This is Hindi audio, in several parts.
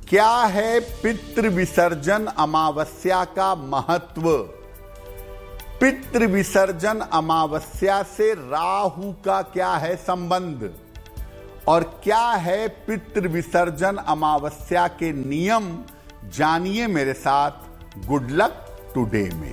क्या है पितृ विसर्जन अमावस्या का महत्व? पितृ विसर्जन अमावस्या से राहु का क्या है संबंध? और क्या है पितृ विसर्जन अमावस्या के नियम? जानिए मेरे साथ गुड लक टुडे में।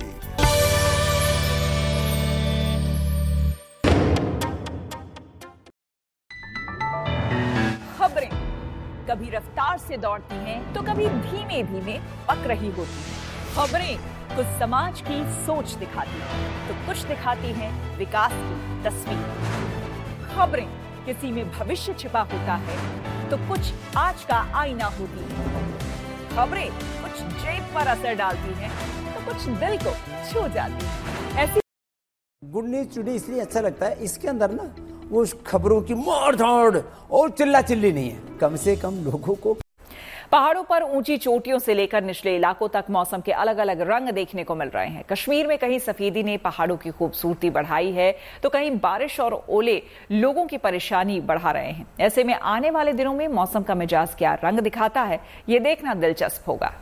खबरें कभी रफ्तार से दौड़ती हैं तो कभी धीमे धीमे पक रही होती हैं। खबरें कुछ समाज की सोच दिखाती हैं तो कुछ दिखाती हैं विकास की तस्वीर। खबरें किसी में भविष्य छिपा होता है तो कुछ आज का आईना होती है। खबरें कुछ जेब पर असर डालती हैं तो कुछ दिल को छू जाती हैं। ऐसी गुड न्यूज टुडे इसलिए अच्छा लगता है, इसके अंदर ना वो खबरों की मार धाड़ और चिल्ला चिल्ली नहीं है। कम से कम लोगों को पहाड़ों पर ऊंची चोटियों से लेकर निचले इलाकों तक मौसम के अलग अलग रंग देखने को मिल रहे हैं। कश्मीर में कहीं सफेदी ने पहाड़ों की खूबसूरती बढ़ाई है तो कहीं बारिश और ओले लोगों की परेशानी बढ़ा रहे हैं। ऐसे में आने वाले दिनों में मौसम का मिजाज क्या रंग दिखाता है, ये देखना दिलचस्प होगा।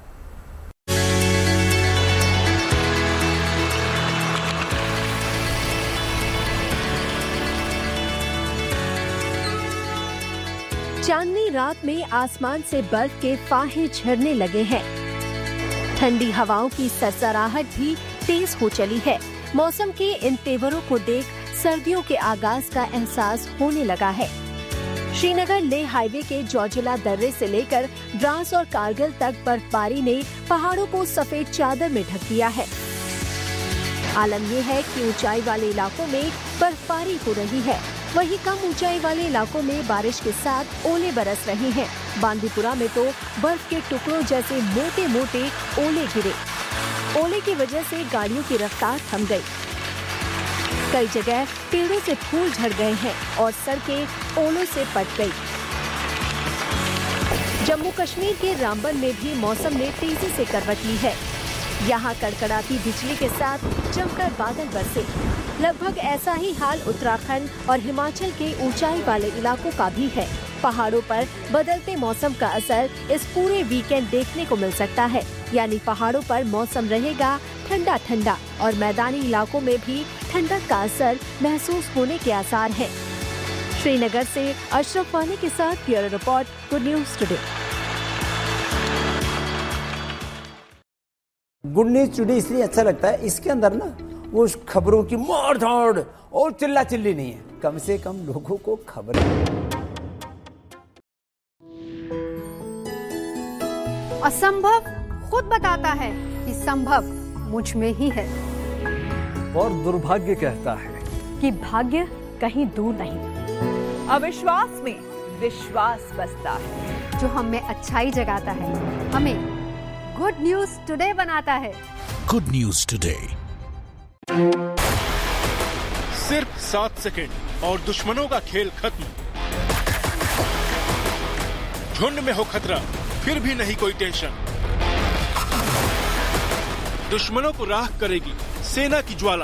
चांदनी रात में आसमान से बर्फ के फाहे झरने लगे हैं। ठंडी हवाओं की सरसराहट भी तेज हो चली है। मौसम के इन तेवरों को देख सर्दियों के आगाज का एहसास होने लगा है। श्रीनगर लेह हाईवे के जोजिला दर्रे से लेकर द्रास और कारगिल तक बर्फबारी ने पहाड़ों को सफेद चादर में ढक दिया है। आलम यह है कि ऊंचाई वाले इलाकों में बर्फबारी हो रही है, वहीं कम ऊंचाई वाले इलाकों में बारिश के साथ ओले बरस रहे हैं। बांदीपुरा में तो बर्फ के टुकड़ों जैसे मोटे मोटे ओले गिरे। ओले की वजह से गाड़ियों की रफ्तार थम गई। कई जगह पेड़ों से फूल झड़ गए हैं और सड़कें ओलों से पट गई। जम्मू कश्मीर के रामबन में भी मौसम ने तेजी से करवट ली है। यहाँ कड़कड़ाती बिजली के साथ जमकर बादल बरसे। लगभग ऐसा ही हाल उत्तराखंड और हिमाचल के ऊंचाई वाले इलाकों का भी है। पहाड़ों पर बदलते मौसम का असर इस पूरे वीकेंड देखने को मिल सकता है। यानी पहाड़ों पर मौसम रहेगा ठंडा ठंडा और मैदानी इलाकों में भी ठंडक का असर महसूस होने के आसार हैं। श्रीनगर से अशरफ वानी के साथ bureau report, good news today. Good news today इसलिए अच्छा लगता है, इसके अंदर ना वो खबरों की मार धाड़ और चिल्ला चिल्ली नहीं है। कम से कम लोगों को खबर असंभव खुद बताता है कि संभव मुझ में ही है, और दुर्भाग्य कहता है कि भाग्य कहीं दूर नहीं। अविश्वास में विश्वास बसता है, जो हम में अच्छाई जगाता है, हमें गुड न्यूज टुडे बनाता है। Good news today. सिर्फ 7 सेकंड और दुश्मनों का खेल खत्म। झुंड में हो खतरा फिर भी नहीं कोई टेंशन। दुश्मनों को राख करेगी सेना की ज्वाला।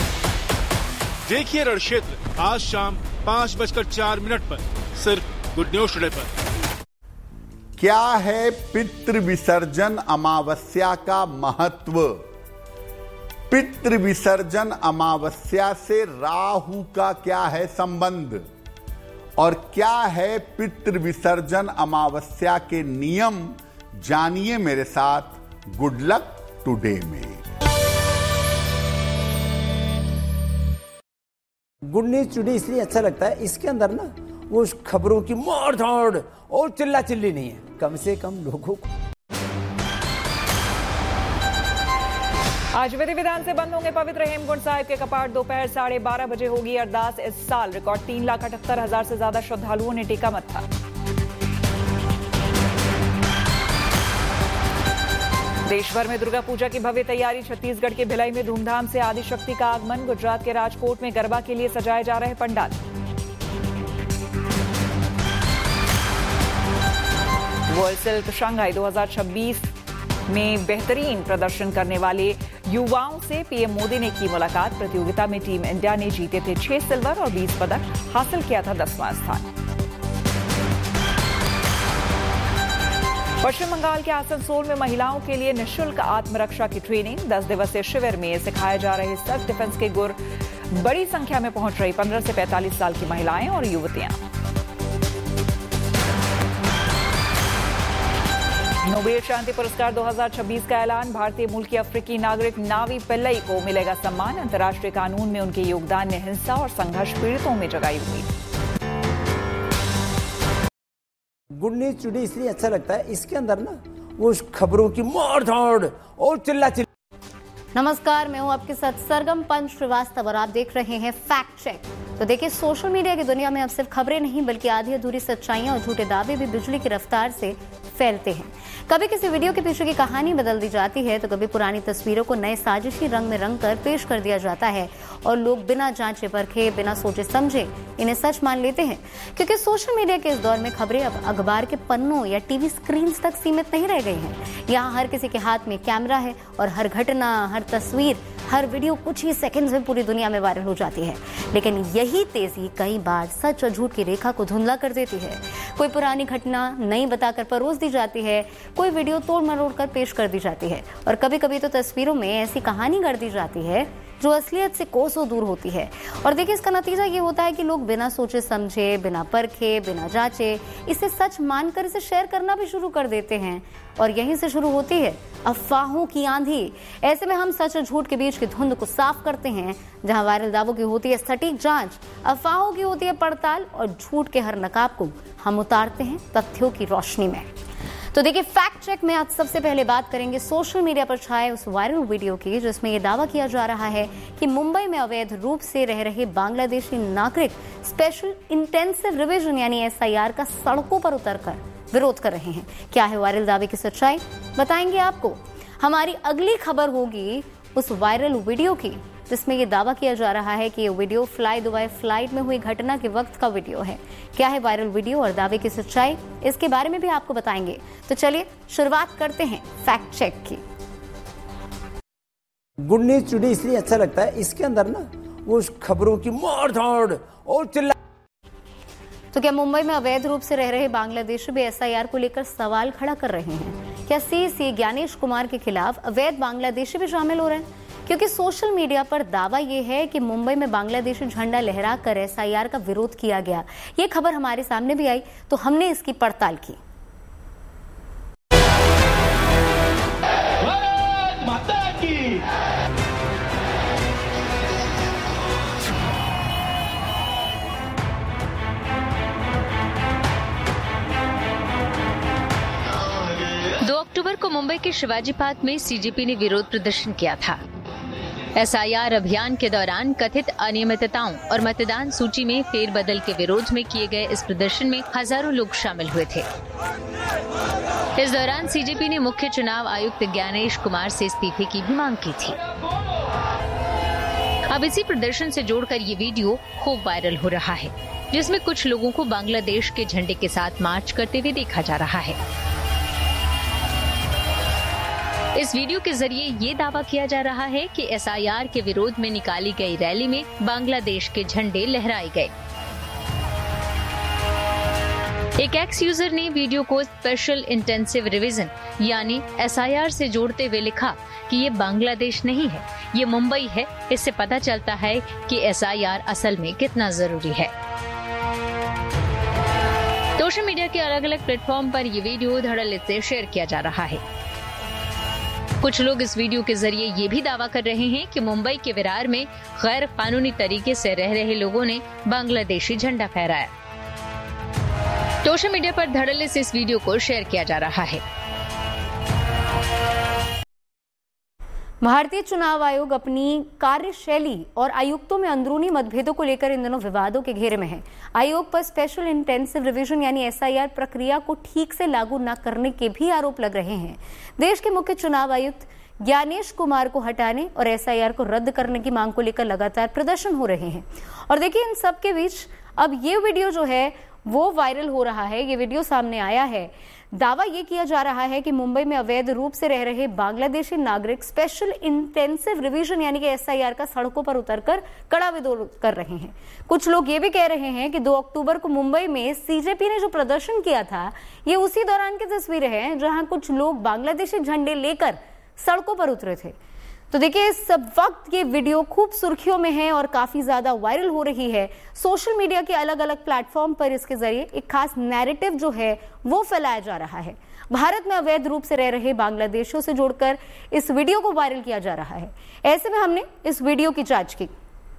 देखिए रण क्षेत्र आज शाम 5:04 पर सिर्फ गुड न्यूज टुडे पर। क्या है पितृ विसर्जन अमावस्या का महत्व? पितृ विसर्जन अमावस्या से राहु का क्या है संबंध? और क्या है पितृ विसर्जन अमावस्या के नियम? जानिए मेरे साथ गुड लक टुडे में। गुड न्यूज टुडे इसलिए अच्छा लगता है, इसके अंदर ना वो खबरों की मार धाड़ और चिल्ला चिल्ली नहीं है। कम से कम लोगों को आज विधि विधान से बंद होंगे पवित्र हेमकुंड साहिब के कपाट। दोपहर 12:30 बजे होगी अरदास। इस साल रिकॉर्ड 3,78,000 से ज्यादा श्रद्धालुओं ने टेका मत्था। देश भर में दुर्गा पूजा की भव्य तैयारी। छत्तीसगढ़ के भिलाई में धूमधाम से आदिशक्ति का आगमन। गुजरात के राजकोट में गरबा के लिए सजाए जा रहे पंडाल। वर्ल्ड सिल्क शंघाई 2026 में बेहतरीन प्रदर्शन करने वाले युवाओं से पीएम मोदी ने की मुलाकात। प्रतियोगिता में टीम इंडिया ने जीते थे 6 सिल्वर और 20 पदक, हासिल किया था 10वां स्थान। पश्चिम बंगाल के आसनसोल में महिलाओं के लिए निःशुल्क आत्मरक्षा की ट्रेनिंग। 10 दिवसीय शिविर में सिखाए जा रहे सेल्फ डिफेंस के गुर बड़ी संख्या में पहुंच रही 15 से 45 साल की महिलाएं और युवतियां। नोबेल शांति पुरस्कार 2026 का ऐलान। भारतीय मूल की अफ्रीकी नागरिक नावी पिल्लई को मिलेगा सम्मान। अंतर्राष्ट्रीय कानून में उनके योगदान ने हिंसा और संघर्ष पीड़ितों में जगाई उम्मीद। गुड न्यूज टुडे इसलिए अच्छा लगता है, इसके अंदर ना वो खबरों की मार धाड़ और चिल्ला चिल्ला। नमस्कार, मैं हूं आपके साथ सरगम पंच श्रीवास्तव और आप देख रहे हैं फैक्ट चेक। तो देखिए, सोशल मीडिया की दुनिया में अब सिर्फ खबरें नहीं बल्कि आधी अधूरी सच्चाइयां और झूठे दावे भी बिजली की रफ्तार से फैलते हैं। कभी किसी वीडियो के पीछे की कहानी बदल दी जाती है तो कभी पुरानी तस्वीरों को नए साजिशी रंग में रंग कर पेश कर दिया जाता है और लोग बिना जांचे परखे, बिना सोचे समझे इन्हें सच मान लेते हैं। क्योंकि सोशल मीडिया के इस दौर में खबरें अब अखबार के पन्नों या टीवी स्क्रीन तक सीमित नहीं रह गई हैं। यहाँ हर किसी के हाथ में कैमरा है और हर घटना, हर तस्वीर, हर वीडियो कुछ ही सेकंड्स में पूरी दुनिया में वायरल हो जाती है। लेकिन यही तेजी कई बार सच और झूठ की रेखा को धुंधला कर देती है। कोई पुरानी घटना नई बताकर परोस दी जाती है, कोई वीडियो तोड़ मरोड़ कर पेश कर दी जाती है और कभी कभी तो तस्वीरों में ऐसी कहानी गढ़ दी जाती है जो असलियत से कोसों दूर होती है। और देखिए, इसका नतीजा ये होता है कि लोग बिना सोचे समझे, बिना परखे, बिना जांचे इसे सच मानकर इसे शेयर करना भी शुरू कर देते हैं और यहीं से शुरू होती है अफवाहों की आंधी। ऐसे में हम सच और झूठ के बीच की धुंध को साफ करते हैं। जहां वायरल दावों की होती है सटीक जांच, अफवाहों की होती है पड़ताल और झूठ के हर नकाब को हम उतारते हैं तथ्यों की रोशनी में। तो देखिए, फैक्ट चेक में आज सबसे पहले बात करेंगे सोशल मीडिया पर छाए उस वायरल वीडियो की जिसमें यह दावा किया जा रहा है कि मुंबई में अवैध रूप से रह रहे बांग्लादेशी नागरिक स्पेशल इंटेंसिव रिवीजन यानी SIR का सड़कों पर उतरकर विरोध कर रहे हैं। क्या है वायरल दावे की सच्चाई, बताएंगे आपको। हमारी अगली खबर होगी उस वायरल वीडियो की जिसमें ये दावा किया जा रहा है कि ये वीडियो फ्लाई दुबई फ्लाइट में हुई घटना के वक्त का वीडियो है। क्या है वायरल वीडियो और दावे की सच्चाई, इसके बारे में भी आपको बताएंगे। तो चलिए शुरुआत करते हैं फैक्ट चेक की। गुड न्यूज टुडे इसलिए अच्छा लगता है, इसके अंदर ना वो खबरों की मार धाड़ और चिल्ला। तो क्या मुंबई में अवैध रूप से रह रहे बांग्लादेशी भी SIR को लेकर सवाल खड़ा कर रहे हैं? क्या CC ज्ञानेश कुमार के खिलाफ अवैध बांग्लादेशी भी शामिल हो रहे हैं? क्योंकि सोशल मीडिया पर दावा यह है कि मुंबई में बांग्लादेशी झंडा लहराकर SIR का विरोध किया गया। ये खबर हमारे सामने भी आई तो हमने इसकी पड़ताल की। अक्टूबर को मुंबई के शिवाजी पार्क में CJP ने विरोध प्रदर्शन किया था। SIR अभियान के दौरान कथित अनियमितताओं और मतदान सूची में फेरबदल के विरोध में किए गए इस प्रदर्शन में हजारों लोग शामिल हुए थे। इस दौरान CJP ने मुख्य चुनाव आयुक्त ज्ञानेश कुमार से इस्तीफे की भी मांग की थी। अब इसी प्रदर्शन से जोड़कर ये वीडियो खूब वायरल हो रहा है जिसमें कुछ लोगों को बांग्लादेश के झंडे के साथ मार्च करते हुए देखा जा रहा है। इस वीडियो के जरिए ये दावा किया जा रहा है कि SIR के विरोध में निकाली गई रैली में बांग्लादेश के झंडे लहराए गए। एक एक्स यूजर ने वीडियो को स्पेशल इंटेंसिव रिवीजन यानी SIR से जोड़ते हुए लिखा कि ये बांग्लादेश नहीं है, ये मुंबई है। इससे पता चलता है कि SIR असल में कितना जरूरी है। सोशल मीडिया के अलग अलग प्लेटफॉर्म पर ये वीडियो धड़ल्ले से शेयर किया जा रहा है। कुछ लोग इस वीडियो के जरिए ये भी दावा कर रहे हैं कि मुंबई के विरार में गैर कानूनी तरीके से रह रहे लोगों ने बांग्लादेशी झंडा फहराया। सोशल मीडिया पर धड़ल्ले से इस वीडियो को शेयर किया जा रहा है। भारतीय चुनाव आयोग अपनी कार्यशैली और आयुक्तों में अंदरूनी मतभेदों को लेकर इन दिनों विवादों के घेरे में है। आयोग पर स्पेशल इंटेंसिव रिवीजन यानी SIR प्रक्रिया को ठीक से लागू न करने के भी आरोप लग रहे हैं। देश के मुख्य चुनाव आयुक्त ज्ञानेश कुमार को हटाने और SIR को रद्द करने की मांग को लेकर लगातार प्रदर्शन हो रहे हैं। और देखिए, इन सब के बीच अब ये वीडियो जो है वो वायरल हो रहा है। ये वीडियो सामने आया है। दावा ये किया जा रहा है कि मुंबई में अवैध रूप से रह रहे बांग्लादेशी नागरिक स्पेशल इंटेंसिव रिवीजन यानी कि SIR का सड़कों पर उतरकर कड़ा विरोध कर रहे हैं। कुछ लोग ये भी कह रहे हैं कि 2 अक्टूबर को मुंबई में CJP ने जो प्रदर्शन किया था, ये उसी दौरान की तस्वीरें हैं जहां कुछ लोग बांग्लादेशी झंडे लेकर सड़कों पर उतरे थे। तो देखिए, इस वक्त ये वीडियो खूब सुर्खियों में है और काफी ज्यादा वायरल हो रही है। सोशल मीडिया के अलग अलग प्लेटफॉर्म पर इसके जरिए एक खास नैरेटिव जो है वो फैलाया जा रहा है। भारत में अवैध रूप से रह रहे बांग्लादेशियों से जोड़कर इस वीडियो को वायरल किया जा रहा है। ऐसे में हमने इस वीडियो की जांच की।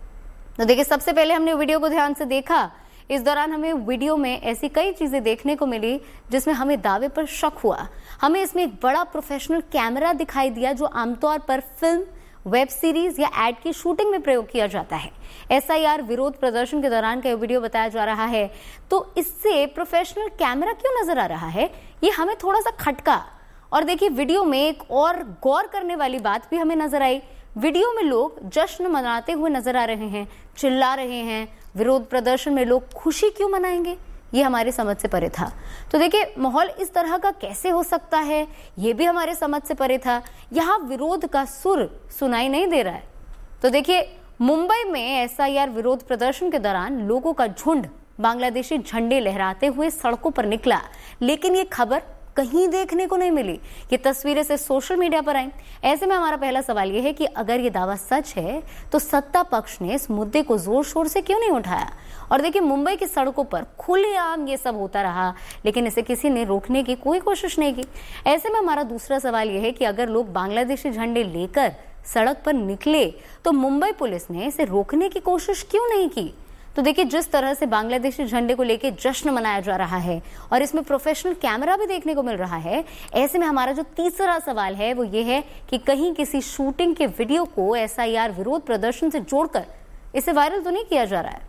तो देखिए, सबसे पहले हमने वीडियो को ध्यान से देखा। इस दौरान हमें वीडियो में ऐसी कई चीजें देखने को मिली जिसमें हमें दावे पर शक हुआ। हमें इसमें एक बड़ा प्रोफेशनल कैमरा दिखाई दिया जो आमतौर पर फिल्म, वेब सीरीज या एड की शूटिंग में प्रयोग किया जाता है। SIR विरोध प्रदर्शन के दौरान का वीडियो बताया जा रहा है। तो इससे प्रोफेशनल कैमरा क्यों नजर आ रहा है, ये हमें थोड़ा सा खटका। और देखिए, वीडियो में एक और गौर करने वाली बात भी हमें नजर आई। वीडियो में लोग जश्न मनाते हुए नजर आ रहे हैं, चिल्ला रहे हैं। विरोध प्रदर्शन में लोग खुशी क्यों मनाएंगे, ये हमारी समझ से परे था। तो देखिए, माहौल इस तरह का कैसे हो सकता है, ये भी हमारे समझ से परे था। यहाँ विरोध का सुर सुनाई नहीं दे रहा है। तो देखिए, मुंबई में SIR विरोध प्रदर्शन के दौरान लोगों का झुंड बांग्लादेशी झंडे लहराते हुए सड़कों पर निकला, लेकिन ये खबर कहीं देखने को नहीं मिली। ये तस्वीरें से सोशल मीडिया पर आई। ऐसे में हमारा पहला सवाल ये है कि अगर ये दावा सच है तो सत्ता पक्ष ने इस मुद्दे को जोर शोर से क्यों नहीं उठाया। और देखिए, मुंबई की सड़कों पर खुलेआम ये सब होता रहा, लेकिन इसे किसी ने रोकने की कोई कोशिश नहीं की। ऐसे में हमारा दूसरा सवाल यह है कि अगर लोग बांग्लादेशी झंडे लेकर सड़क पर निकले तो मुंबई पुलिस ने इसे रोकने की कोशिश क्यों नहीं की। तो देखिए, जिस तरह से बांग्लादेशी झंडे को लेकर जश्न मनाया जा रहा है और इसमें प्रोफेशनल कैमरा भी देखने को मिल रहा है, ऐसे में हमारा जो तीसरा सवाल है वो ये है कि कहीं किसी शूटिंग के वीडियो को SIR विरोध प्रदर्शन से जोड़कर इसे वायरल तो नहीं किया जा रहा है।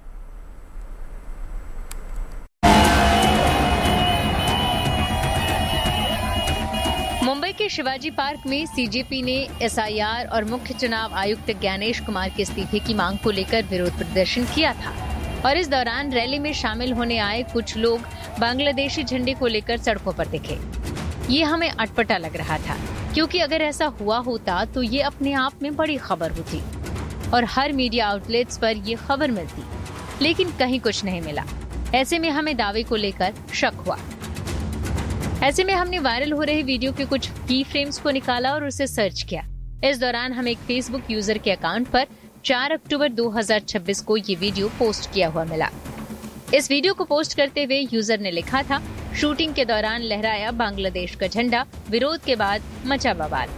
मुंबई के शिवाजी पार्क में CJP ने SIR और मुख्य चुनाव आयुक्त ज्ञानेश कुमार के इस्तीफे की मांग को लेकर विरोध प्रदर्शन किया था। और इस दौरान रैली में शामिल होने आए कुछ लोग बांग्लादेशी झंडे को लेकर सड़कों पर दिखे। ये हमें अटपटा लग रहा था, क्योंकि अगर ऐसा हुआ होता तो ये अपने आप में बड़ी खबर होती और हर मीडिया आउटलेट्स पर ये खबर मिलती, लेकिन कहीं कुछ नहीं मिला। ऐसे में हमें दावे को लेकर शक हुआ। ऐसे में हमने वायरल हो रहे वीडियो के कुछ की फ्रेम्स को निकाला और उसे सर्च किया। इस दौरान हमें एक फेसबुक यूजर के अकाउंट पर 4 अक्टूबर 2026 को ये वीडियो पोस्ट किया हुआ मिला। इस वीडियो को पोस्ट करते हुए यूजर ने लिखा था, शूटिंग के दौरान लहराया बांग्लादेश का झंडा, विरोध के बाद मचा बवाल।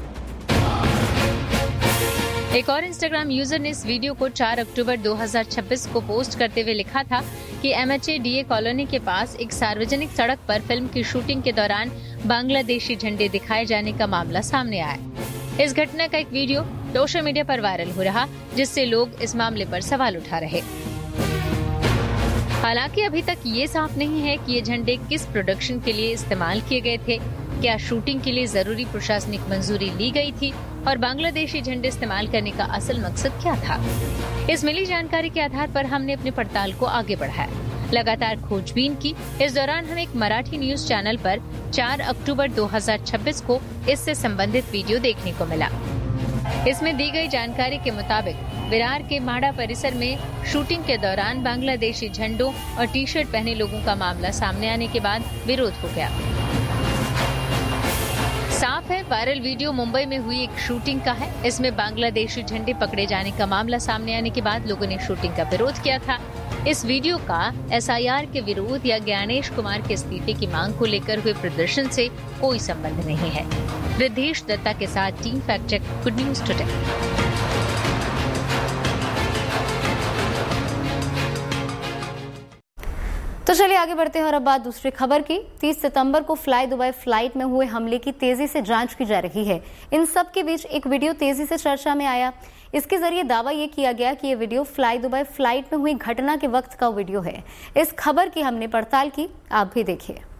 एक और इंस्टाग्राम यूजर ने इस वीडियो को 4 अक्टूबर 2026 को पोस्ट करते हुए लिखा था कि MHA-DA कॉलोनी के पास एक सार्वजनिक सड़क पर फिल्म की शूटिंग के दौरान बांग्लादेशी झंडे दिखाए जाने का मामला सामने आया। इस घटना का एक वीडियो सोशल मीडिया पर वायरल हो रहा, जिससे लोग इस मामले पर सवाल उठा रहे। हालांकि अभी तक ये साफ नहीं है कि ये झंडे किस प्रोडक्शन के लिए इस्तेमाल किए गए थे। क्या शूटिंग के लिए जरूरी प्रशासनिक मंजूरी ली गई थी और बांग्लादेशी झंडे इस्तेमाल करने का असल मकसद क्या था। इस मिली जानकारी के आधार पर हमने अपनी पड़ताल को आगे बढ़ाया, लगातार खोजबीन की। इस दौरान हमें एक मराठी न्यूज चैनल पर 4 अक्टूबर 2026 को इससे संबंधित वीडियो देखने को मिला। इसमें दी गई जानकारी के मुताबिक विरार के माड़ा परिसर में शूटिंग के दौरान बांग्लादेशी झंडों और टी-शर्ट पहने लोगों का मामला सामने आने के बाद विरोध हो गया। साफ है, वायरल वीडियो मुंबई में हुई एक शूटिंग का है। इसमें बांग्लादेशी झंडे पकड़े जाने का मामला सामने आने के बाद लोगों ने शूटिंग का विरोध किया था। इस वीडियो का SIR के विरोध या ज्ञानेश कुमार के इस्तीफे की मांग को लेकर हुए प्रदर्शन से कोई संबंध नहीं है। रिद्धेश दत्ता के साथ team fact check, good news today. तो चलिए आगे बढ़ते हैं और अब बात दूसरी खबर की। 30 सितंबर को फ्लाई दुबई फ्लाइट में हुए हमले की तेजी से जांच की जा रही है। इन सब के बीच एक वीडियो तेजी से चर्चा में आया। इसके जरिए दावा यह किया गया कि ये वीडियो फ्लाई दुबई फ्लाइट में हुई घटना के वक्त का वीडियो है। इस खबर की हमने पड़ताल की, आप भी देखिए।